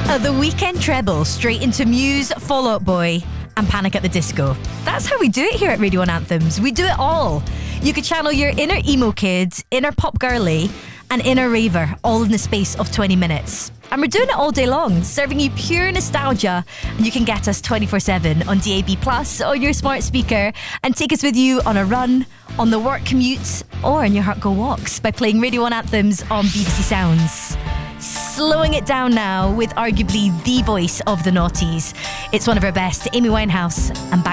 The weekend treble straight into Muse, Fall Out Boy and Panic at the Disco. That's how we do it here at Radio 1 Anthems. We do it all. You could channel your inner emo kid, inner pop girly and inner raver all in the space of 20 minutes. And we're doing it all day long, serving you pure nostalgia. And you can get us 24/7 on DAB+, on your smart speaker, and take us with you on a run, on the work commute, or on your heart go walks by playing Radio 1 Anthems on BBC Sounds. Slowing it down now with arguably the voice of the noughties. It's one of our best, Amy Winehouse, and Back